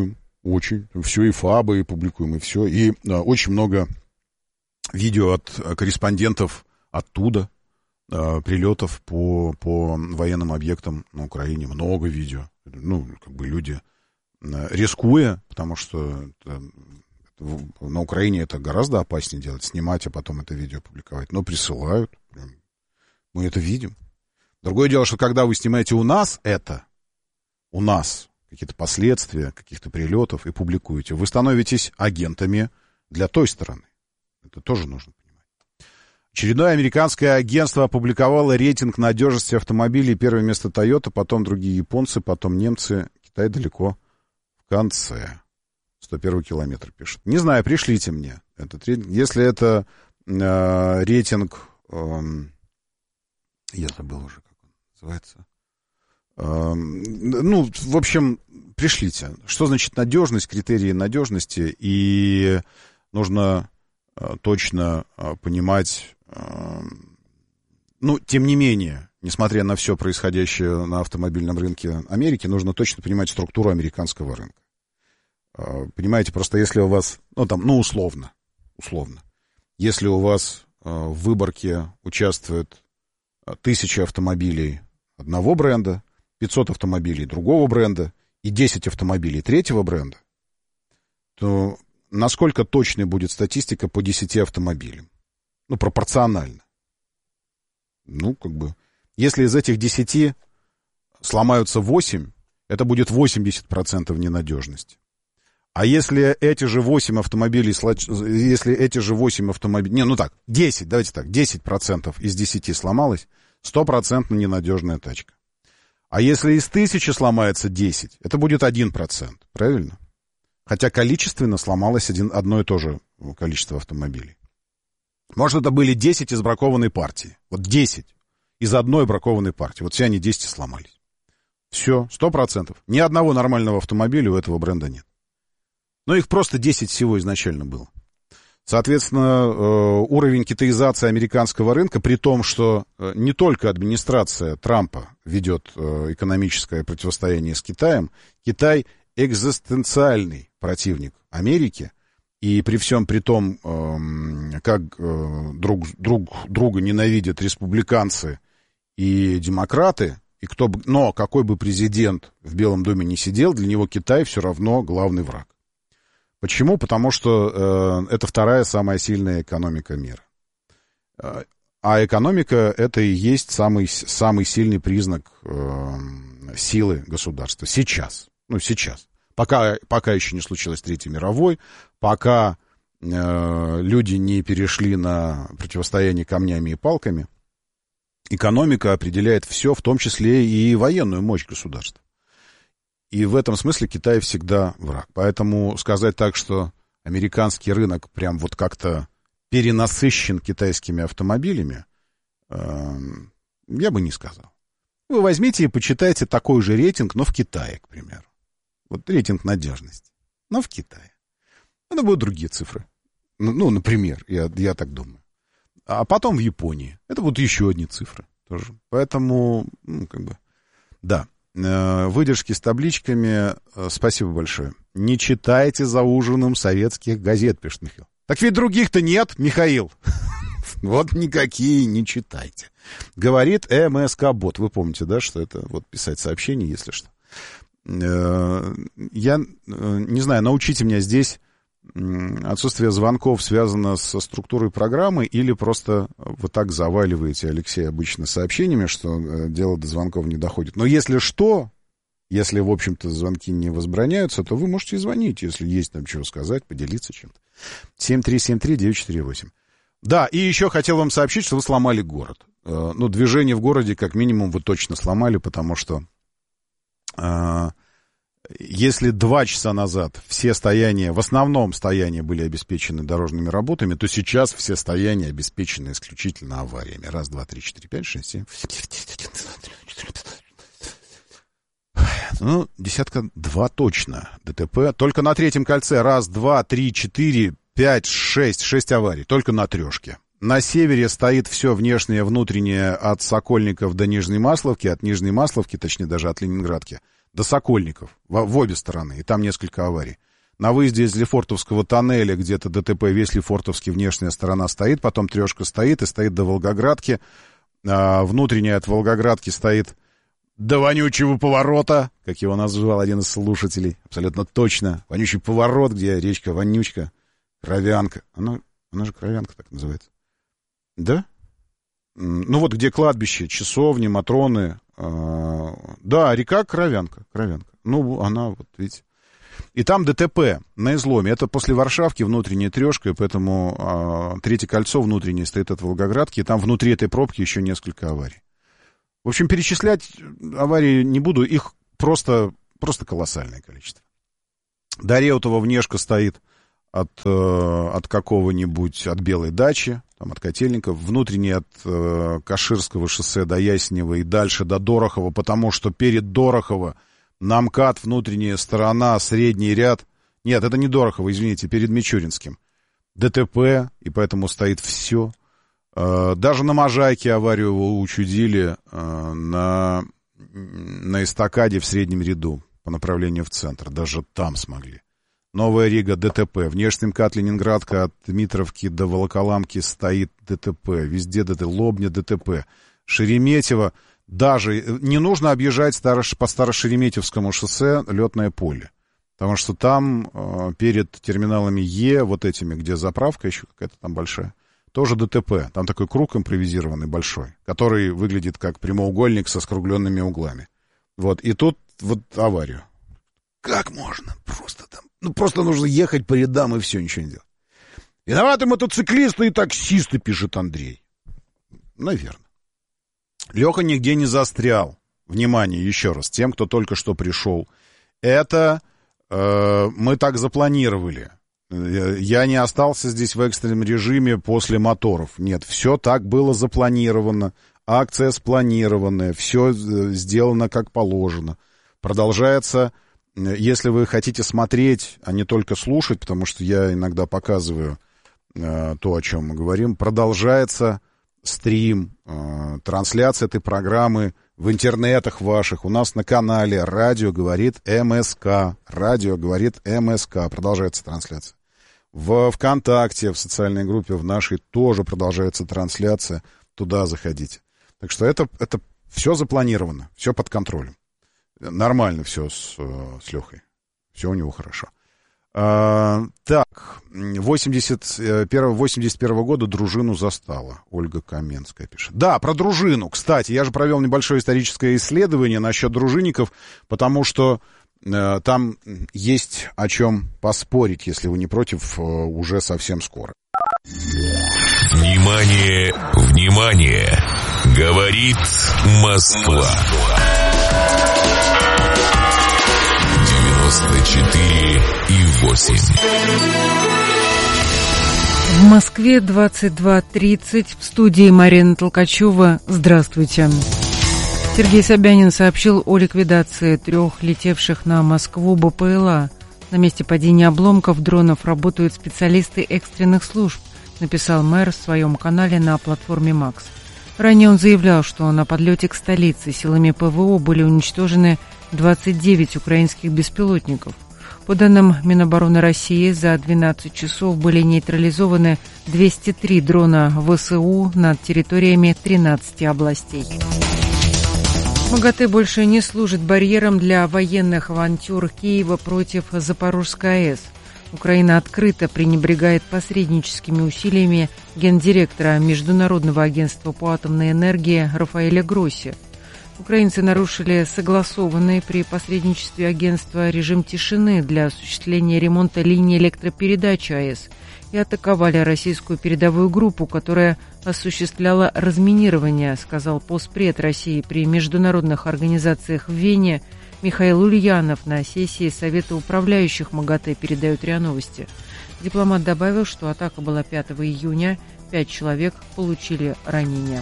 Очень. Все и ФАБы, и публикуем, и все. И очень много видео от корреспондентов оттуда, прилетов по военным объектам на Украине. Много видео. Ну, как бы люди, рискуя, потому что на Украине это гораздо опаснее делать, снимать, а потом это видео публиковать. Но присылают. Мы это видим. Другое дело, что когда вы снимаете у нас какие-то последствия каких-то прилетов и публикуете, вы становитесь агентами для той стороны. Это тоже нужно понимать. Очередное американское агентство опубликовало рейтинг надежности автомобилей. Первое место Toyota, потом другие японцы, потом немцы. Китай далеко в конце. 101 километр пишет. Не знаю, пришлите мне этот рейтинг. Если это рейтинг... я забыл уже, как он называется. Ну, в общем, пришлите. Что значит надежность, критерии надежности, и нужно точно понимать, ну, тем не менее, несмотря на все происходящее на автомобильном рынке Америки, нужно точно понимать структуру американского рынка. Понимаете, просто если у вас, условно, если у вас в выборке участвует 1000 автомобилей одного бренда, 500 автомобилей другого бренда и 10 автомобилей третьего бренда, то насколько точной будет статистика по 10 автомобилям? Ну, пропорционально. Ну, как бы, если из этих 10 сломаются 8, это будет 80% ненадежности. А если эти же 8 автомобилей, 10, давайте так, 10% из 10 сломалось, 100% ненадежная тачка. А если из 1000 сломается 10, это будет 1%, правильно? Хотя количественно сломалось одно и то же количество автомобилей. Может, это были 10 из бракованной партии. Вот 10 из одной бракованной партии. Вот все они 10 сломались. Все, 100%. Ни одного нормального автомобиля у этого бренда нет. Но их просто 10 всего изначально было. Соответственно, уровень китаизации американского рынка, при том, что не только администрация Трампа ведет экономическое противостояние с Китаем, Китай экзистенциальный противник Америки, и при всем при том, как друг друга ненавидят республиканцы и демократы, но какой бы президент в Белом доме ни сидел, для него Китай все равно главный враг. Почему? Потому что это вторая самая сильная экономика мира. А экономика — это и есть самый сильный признак силы государства. Сейчас. Ну, сейчас. Пока еще не случилось Третьей мировой, пока люди не перешли на противостояние камнями и палками, экономика определяет все, в том числе и военную мощь государства. И в этом смысле Китай всегда враг. Поэтому сказать так, что американский рынок прям вот как-то перенасыщен китайскими автомобилями, я бы не сказал. Вы возьмите и почитайте такой же рейтинг, но в Китае, к примеру. Вот рейтинг надежности. Но в Китае. Это будут другие цифры. Ну, например, я так думаю. А потом в Японии. Это будут еще одни цифры тоже. Поэтому, да. Выдержки с табличками. Спасибо большое. Не читайте за ужином советских газет, пишет Михаил. Так ведь других-то нет, Михаил. Вот никакие не читайте. Говорит МСК-бот. Вы помните, да, что это вот писать сообщение, если что. Я не знаю, научите меня здесь. Отсутствие звонков связано со структурой программы или просто вы так заваливаете Алексея обычно сообщениями, что дело до звонков не доходит. Но если в общем-то, звонки не возбраняются, то вы можете звонить, если есть там чего сказать, поделиться чем-то. 7373948. Да, и еще хотел вам сообщить, что вы сломали город. Ну, движение в городе, как минимум, вы точно сломали, потому что если 2 часа назад все стояния, в основном стояния были обеспечены дорожными работами, то сейчас все стояния обеспечены исключительно авариями. 1, 2, 3, 4, 5, 6, 7. Ну, 2 точно ДТП. Только на 3-м кольце 1, 2, 3, 4, 5, 6 аварий. Только на 3-шке. На севере стоит все внешнее, внутреннее от Сокольников до Нижней Масловки, от Нижней Масловки, точнее даже от Ленинградки, до Сокольников, в обе стороны, и там несколько аварий. на выезде из Лефортовского тоннеля где-то ДТП, весь Лефортовский, внешняя сторона стоит, потом трешка стоит и стоит до Волгоградки. Внутренняя от Волгоградки стоит до вонючего поворота, как его назвал один из слушателей, абсолютно точно. Вонючий поворот, где речка Вонючка, Кровянка. Она же Кровянка так называется. Да? Ну вот где кладбище, часовни, Матроны. Да, река Кровянка. Ну, она, вот видите. И там ДТП на изломе. Это после Варшавки внутренняя трешка, и поэтому третье кольцо внутреннее стоит от Волгоградки, и там внутри этой пробки еще несколько аварий. В общем, перечислять аварии не буду, их просто колоссальное количество. До Реутова внешка стоит от какого-нибудь, от Белой дачи, там, от Котельников, внутренний от Каширского шоссе до Яснева и дальше до Дорохова, потому что перед Дорохово на МКАД внутренняя сторона, средний ряд. Нет, это не Дорохово, извините, перед Мичуринским. ДТП, и поэтому стоит все. Даже на Можайке аварию его учудили на эстакаде в среднем ряду по направлению в центр. Даже там смогли. Новая Рига, ДТП. Внешний МКАД Ленинградка от Дмитровки до Волоколамки стоит ДТП. Везде ДТП. Лобня ДТП. Шереметьево. Даже не нужно объезжать по Старошереметьевскому шоссе Летное поле. Потому что там перед терминалами Е, вот этими, где заправка еще какая-то там большая, тоже ДТП. Там такой круг импровизированный большой, который выглядит как прямоугольник со скругленными углами. Вот. И тут вот аварию. Как можно? Просто нужно ехать по рядам и все, ничего не делать. Виноваты мотоциклисты и таксисты, пишет Андрей. Наверное. Леха нигде не застрял. Внимание, еще раз, тем, кто только что пришел. Это мы так запланировали. Я не остался здесь в экстренном режиме после моторов. Нет, все так было запланировано. Акция спланированная, все сделано как положено. Продолжается, если вы хотите смотреть, а не только слушать, потому что я иногда показываю то, о чем мы говорим, продолжается стрим, трансляция этой программы в интернетах ваших, у нас на канале «Радио говорит МСК». «Радио говорит МСК». Продолжается трансляция. В ВКонтакте, в социальной группе, в нашей тоже продолжается трансляция. Туда заходите. Так что это все запланировано, все под контролем. Нормально все с Лехой. Все у него хорошо. Так, 81 года дружину застала. Ольга Каменская пишет. Да, про дружину. Кстати, я же провел небольшое историческое исследование насчет дружинников, потому что там есть о чем поспорить, если вы не против, уже совсем скоро. Внимание, внимание! Говорит Москва. 94,8. В Москве 22:30. В студии Марина Толкачева. Здравствуйте. Сергей Собянин сообщил о ликвидации 3 летевших на Москву БПЛА. На месте падения обломков дронов работают специалисты экстренных служб, написал мэр в своем канале на платформе «Макс». Ранее он заявлял, что на подлете к столице силами ПВО были уничтожены 29 украинских беспилотников. По данным Минобороны России, за 12 часов были нейтрализованы 203 дрона ВСУ над территориями 13 областей. МАГАТЭ больше не служит барьером для военных авантюр Киева против Запорожской АЭС. Украина открыто пренебрегает посредническими усилиями гендиректора Международного агентства по атомной энергии Рафаэля Гросси. Украинцы нарушили согласованный при посредничестве агентства режим тишины для осуществления ремонта линии электропередач АЭС и атаковали российскую передовую группу, которая осуществляла разминирование, сказал постпред России при международных организациях в Вене Михаил Ульянов на сессии Совета управляющих МАГАТЭ, передают РИА Новости. Дипломат добавил, что атака была 5 июня, 5 человек получили ранения.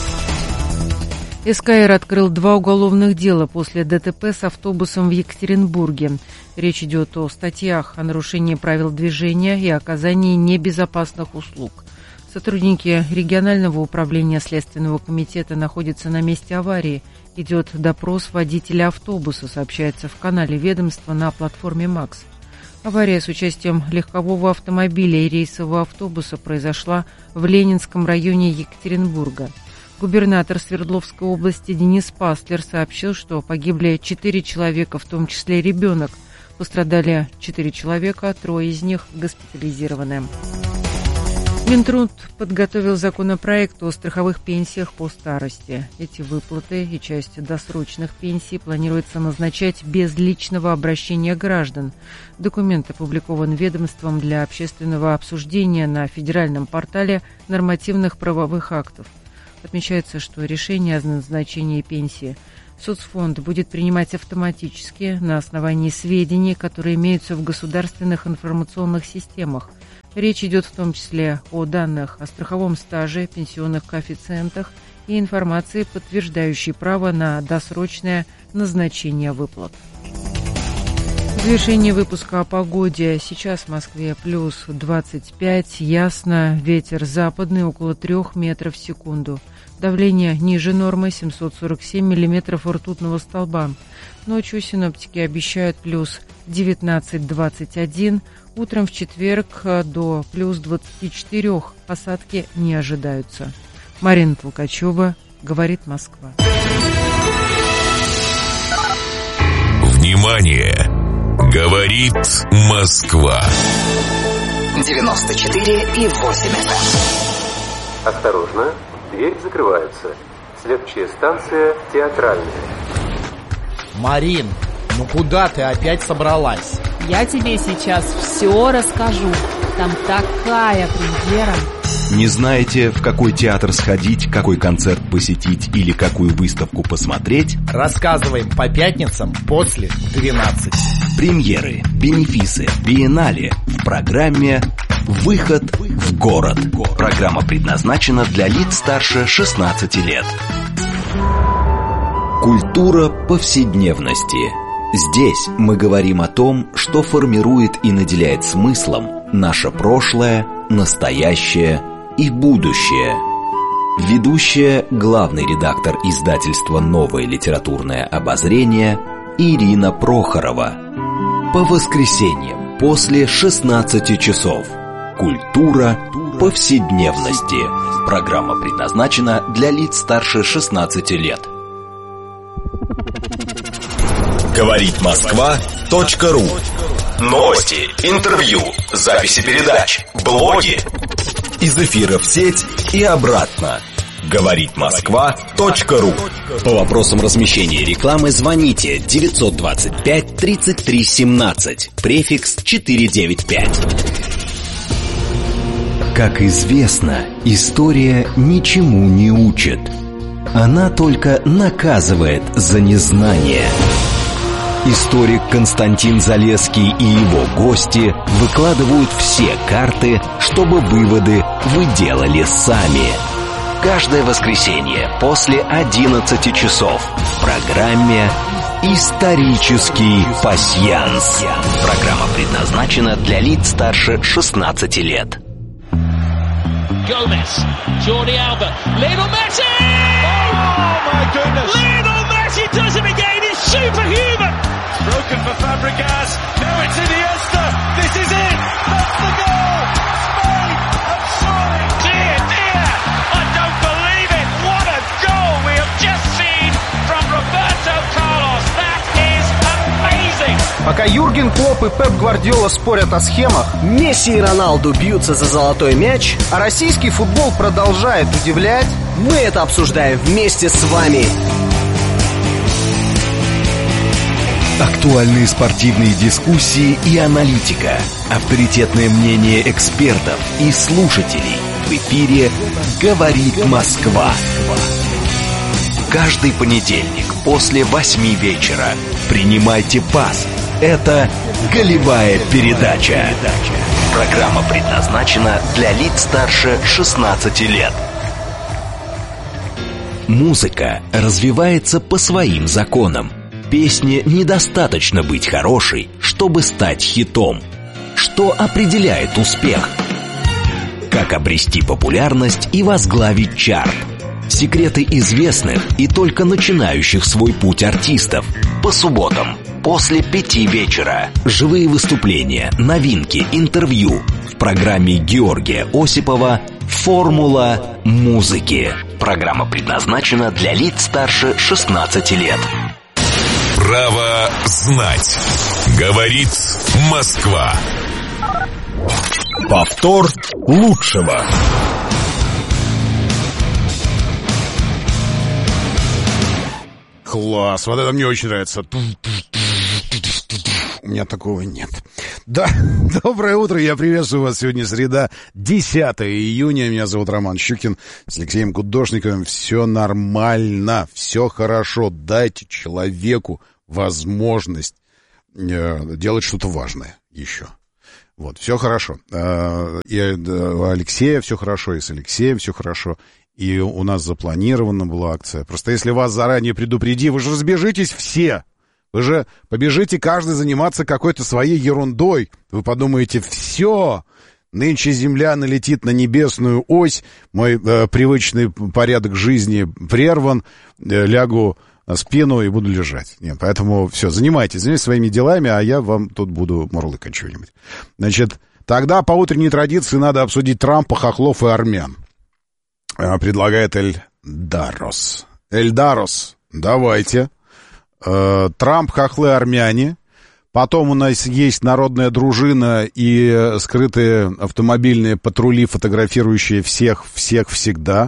СКР открыл 2 уголовных дела после ДТП с автобусом в Екатеринбурге. Речь идет о статьях о нарушении правил движения и оказании небезопасных услуг. Сотрудники регионального управления Следственного комитета находятся на месте аварии. Идет допрос водителя автобуса, сообщается в канале ведомства на платформе «Макс». Авария с участием легкового автомобиля и рейсового автобуса произошла в Ленинском районе Екатеринбурга. Губернатор Свердловской области Денис Паслер сообщил, что погибли 4 человека, в том числе ребенок. Пострадали 4 человека, 3 из них госпитализированы. Минтруд подготовил законопроект о страховых пенсиях по старости. Эти выплаты и часть досрочных пенсий планируется назначать без личного обращения граждан. Документ опубликован ведомством для общественного обсуждения на федеральном портале нормативных правовых актов. Отмечается, что решение о назначении пенсии соцфонд будет принимать автоматически на основании сведений, которые имеются в государственных информационных системах. Речь идет в том числе о данных о страховом стаже, пенсионных коэффициентах и информации, подтверждающей право на досрочное назначение выплат. В завершении выпуска о погоде. Сейчас в Москве плюс 25, ясно, ветер западный около 3 метров в секунду. Давление ниже нормы 747 миллиметров ртутного столба. Ночью синоптики обещают плюс 19-21, утром в четверг до плюс 24. Осадки не ожидаются. Марина Толкачева, «Говорит Москва». Внимание! Говорит Москва. 94,8 FM. Осторожно, дверь закрывается. Следующая станция Театральная. Марин, ну куда ты опять собралась? Я тебе сейчас все расскажу. Там такая премьера. Не знаете, в какой театр сходить, какой концерт посетить или какую выставку посмотреть? Рассказываем по пятницам после 12. Премьеры, бенефисы, биеннале в программе «Выход в город». Программа предназначена для лиц старше 16 лет. Культура повседневности. Здесь мы говорим о том, что формирует и наделяет смыслом наше прошлое, настоящее и будущее. Ведущая, главный редактор издательства «Новое литературное обозрение» Ирина Прохорова. По воскресеньям после 16 часов. Культура повседневности. Программа предназначена для лиц старше 16 лет. Говорит Москва.ру. Новости, интервью, записи передач, блоги. Из эфира в сеть и обратно. Говорит Москва.ру. По вопросам размещения рекламы звоните 925 33 17, префикс 495. Как известно, история ничему не учит. Она только наказывает за незнание. Историк Константин Залесский и его гости выкладывают все карты, чтобы выводы вы делали сами. Каждое воскресенье после 11 часов в программе «Исторический пасьянс». Программа предназначена для лиц старше 16 лет. Gomez, Jordi Alba, Lionel Messi! Oh my goodness! Lionel Messi does it again, it's superhuman! Broken for Fabregas, now it's Iniesta, this is it! That's the goal! Spain have scored! Dear, dear, I don't believe it! What a goal we have just seen from Roberto Carlos! That is amazing! Пока Юрген Клопп и Пеп Гвардиола спорят о схемах, Месси и Роналду бьются за золотой мяч, а российский футбол продолжает удивлять, мы это обсуждаем вместе с вами. Актуальные спортивные дискуссии и аналитика, авторитетное мнение экспертов и слушателей. В эфире «Говорит Москва». Каждый понедельник после 8 вечера принимайте пас. Это «Голевая передача». Программа предназначена для лиц старше 16 лет. Музыка развивается по своим законам. Песне недостаточно быть хорошей, чтобы стать хитом. Что определяет успех? Как обрести популярность и возглавить чарт? Секреты известных и только начинающих свой путь артистов. По субботам после 5 вечера. Живые выступления, новинки, интервью. В программе Георгия Осипова «Формула музыки». Программа предназначена для лиц старше 16 лет. Право знать. Говорит Москва. Повтор лучшего. Класс, вот это мне очень нравится. У меня такого нет. Да, доброе утро, я приветствую вас. Сегодня среда, 10 июня. Меня зовут Роман Щукин. С Алексеем Гудошниковым. Все нормально, все хорошо. Дайте человеку возможность делать что-то важное еще. Вот, все хорошо. И у Алексея все хорошо, и с Алексеем все хорошо. И у нас запланирована была акция. Просто если вас заранее предупреди, вы же разбежитесь все. Вы же побежите каждый заниматься какой-то своей ерундой. Вы подумаете, все, нынче Земля налетит на небесную ось, мой привычный порядок жизни прерван, лягу на спину и буду лежать. Нет, поэтому все, занимайтесь своими делами, а я вам тут буду мурлыкать что-нибудь. Значит, тогда по утренней традиции надо обсудить Трампа, хохлов и армян. Предлагает Эльдарос. Эльдарос, давайте. Трамп, хохлы, армяне. Потом у нас есть народная дружина и скрытые автомобильные патрули, фотографирующие всех всегда.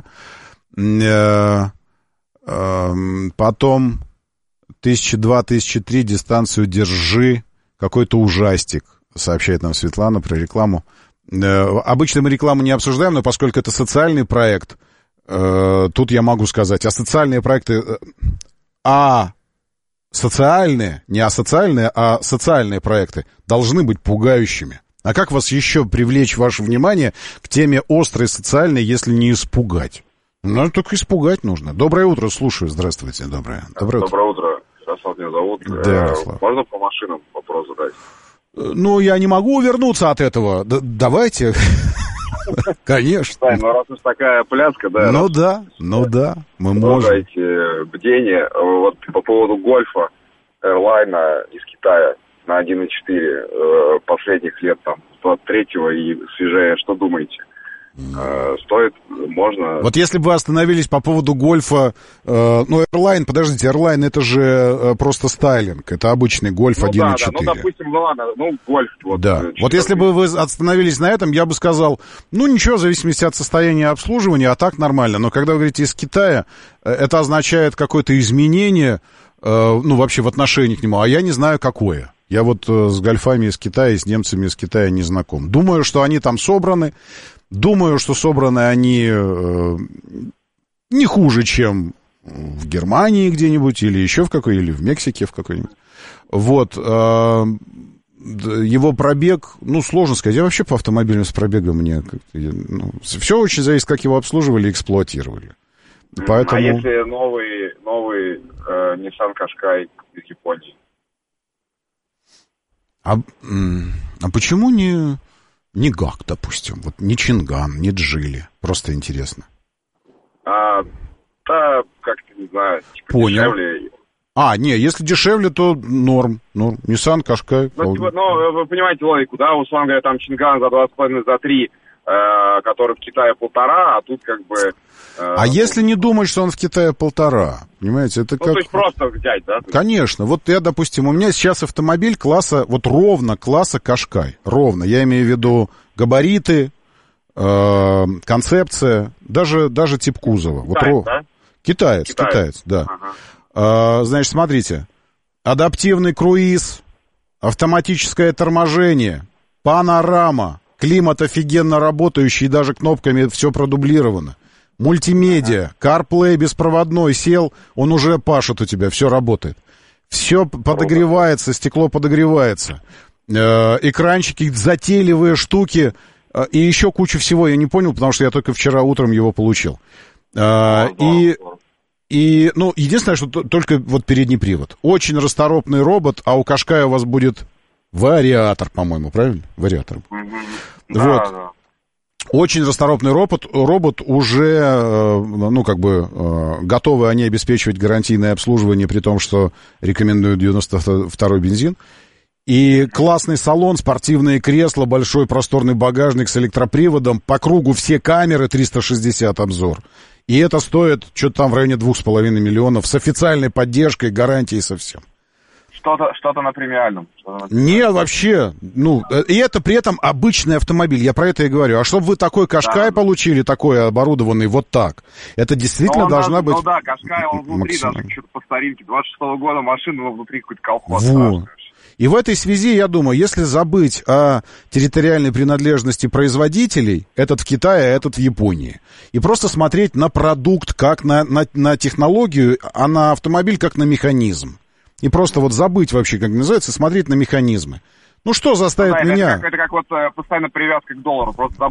Потом 1002-1003, дистанцию держи. Какой-то ужастик, сообщает нам Светлана про рекламу. Обычно мы рекламу не обсуждаем, но поскольку это социальный проект, тут я могу сказать, а социальные проекты, социальные, не асоциальные, а социальные проекты должны быть пугающими. А как вас еще привлечь ваше внимание к теме острой социальной, если не испугать? Ну, только испугать нужно. Доброе утро, слушаю. Здравствуйте, доброе утро. Доброе утро. Ярослав меня зовут. Да, Ярослав. Можно по машинам вопрос задать? Ну, я не могу увернуться от этого. Давайте. Конечно. Да, ну раз уж такая пляска, да. Ну да, мы можем. Эти бдения. Вот по поводу гольфа, Airline из Китая на 1.4 последних лет, там, 23-го и свежее, что думаете? Стоит, можно... Вот если бы вы остановились по поводу гольфа, Airline, подождите, Airline это же просто стайлинг, это обычный гольф 1.4. Да, допустим, гольф. Вот, да, вот если бы вы остановились на этом, я бы сказал, ничего, в зависимости от состояния обслуживания, а так нормально. Но когда вы говорите из Китая, это означает какое-то изменение, вообще в отношении к нему, а я не знаю, какое. Я вот с гольфами из Китая и с немцами из Китая не знаком. Думаю, что они там собраны. Думаю, что собраны они не хуже, чем в Германии где-нибудь, или еще в какой, или в Мексике в какой-нибудь. Вот. Его пробег, сложно сказать. Я вообще по автомобилям с пробегом мне все очень зависит, как его обслуживали и эксплуатировали. Поэтому... А если новый Nissan Qashqai из Японии? А почему не ГАК, допустим, вот не Чинган, не Джили, просто интересно. Как-то не знаю, понял. Дешевле. Если дешевле, то норм. Nissan Qashqai. Вы понимаете логику, да? Условно говоря, там Чинган за 2,5, за 3, который в Китае 1,5, а тут как бы... если не думать, что он в Китае 1,5, понимаете, это как... то есть просто взять, да? Конечно, вот я, допустим, у меня сейчас автомобиль класса, вот ровно класса Qashqai, ровно, я имею в виду габариты, концепция, даже тип кузова. Китаец, да? Китаец, да. Ага. Значит, смотрите, адаптивный круиз, автоматическое торможение, панорама, климат офигенно работающий, даже кнопками все продублировано. Мультимедиа, CarPlay беспроводной, сел, он уже пашет у тебя, все работает. Все подогревается, стекло подогревается. Экранчики, затейливые штуки и еще куча всего. Я не понял, потому что я только вчера утром его получил. Единственное, что только вот передний привод. Очень расторопный робот, а у Qashqai у вас будет вариатор, по-моему, правильно? Вариатор. Да. Очень расторопный робот уже, готовы они обеспечивать гарантийное обслуживание, при том, что рекомендуют 92-й бензин. И классный салон, спортивные кресла, большой просторный багажник с электроприводом, по кругу все камеры, 360 обзор. И это стоит что-то там в районе 2,5 миллионов с официальной поддержкой, гарантией, со всем. Что-то на премиальном. Нет, вообще. И это при этом обычный автомобиль. Я про это и говорю. А чтобы вы такой Кашкай получили, такой оборудованный вот так, это действительно должна быть... Кашкай, он внутри даже что-то по старинке. 26-го года машина, но внутри какой-то колхоз. И в этой связи, я думаю, если забыть о территориальной принадлежности производителей, этот в Китае, а этот в Японии, и просто смотреть на продукт как на технологию, а на автомобиль как на механизм. И просто вот забыть вообще, как называется, смотреть на механизмы. Ну что заставит меня... Это как вот постоянно привязка к доллару, просто